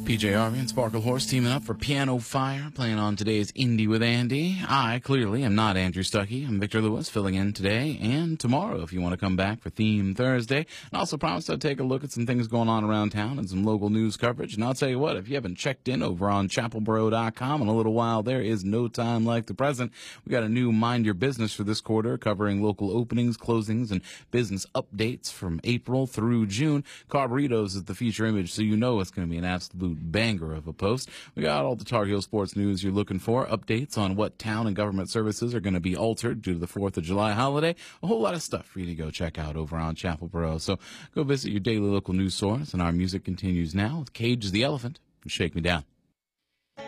PJ Harvey and Sparkle Horse teaming up for Piano Fire, playing on today's Indie with Andy. I clearly am not Andrew Stuckey. I'm Victor Lewis, filling in today and tomorrow if you want to come back for Theme Thursday. And also promised I'd take a look at some things going on around town and some local news coverage. And I'll tell you what, if you haven't checked in over on chapelboro.com in a little while, there is no time like the present. We got a new Mind Your Business for this quarter, covering local openings, closings, and business updates from April through June. Carburritos is the feature image, so you know it's going to be an absolute banger of a post. We got all the Tar Heel sports news you're looking for, updates on what town and government services are going to be altered due to the 4th of July holiday, a whole lot of stuff for you to go check out over on Chapelboro. So go visit your daily local news source, and our music continues now with Cage the Elephant and Shake Me Down.